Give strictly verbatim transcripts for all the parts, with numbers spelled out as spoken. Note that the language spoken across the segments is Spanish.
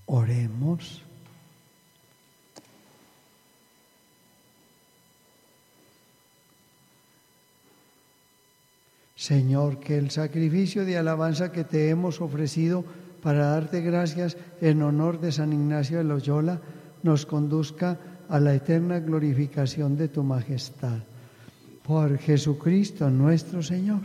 Oremos. Señor, que el sacrificio de alabanza que te hemos ofrecido para darte gracias en honor de San Ignacio de Loyola nos conduzca a la eterna glorificación de tu majestad. Por Jesucristo nuestro Señor.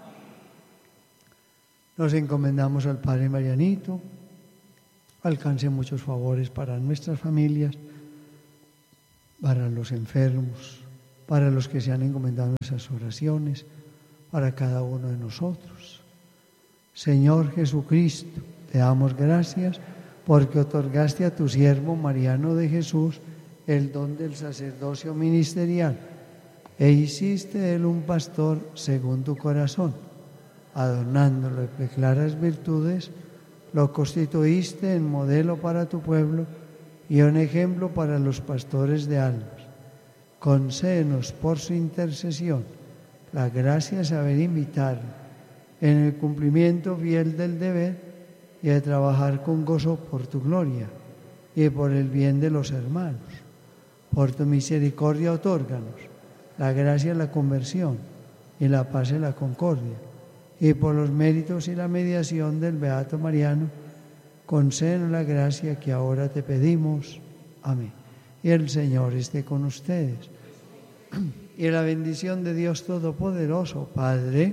Nos encomendamos al Padre Marianito, alcance muchos favores para nuestras familias, para los enfermos, para los que se han encomendado en esas oraciones, para cada uno de nosotros. Señor Jesucristo, te damos gracias porque otorgaste a tu siervo Mariano de Jesús el don del sacerdocio ministerial e hiciste de él un pastor según tu corazón. Adornándolo de claras virtudes, lo constituiste en modelo para tu pueblo y un ejemplo para los pastores de almas. Concédenos por su intercesión la gracia de saber invitar en el cumplimiento fiel del deber y de trabajar con gozo por tu gloria y por el bien de los hermanos. Por tu misericordia otórganos la gracia de la conversión y la paz y la concordia, y por los méritos y la mediación del Beato Mariano, concédenos la gracia que ahora te pedimos. Amén. Y el Señor esté con ustedes. Y la bendición de Dios Todopoderoso, Padre,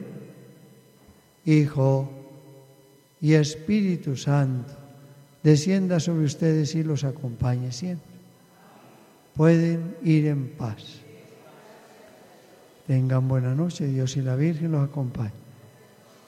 Hijo y Espíritu Santo, descienda sobre ustedes y los acompañe siempre. Pueden ir en paz. Tengan buena noche, Dios y la Virgen los acompañen.